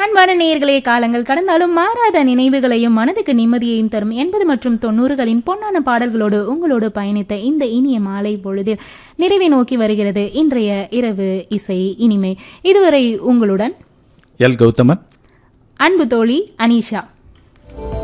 அன்பான நேயர்களே, காலங்கள் கடந்தாலும் மாறாத நினைவுகளையும் மனதுக்கு நிம்மதியையும் தரும் 80 மற்றும் 90களின் பொன்னான பாடல்களோடு உங்களோடு பயணித்த இந்த இனிய மாலை பொழுதில் நிறைவை நோக்கி வருகிறது இன்றைய இரவு இசை இனிமை. இதுவரை உங்களுடன் எல். கௌதமன், அன்பு தோழி அனீஷா.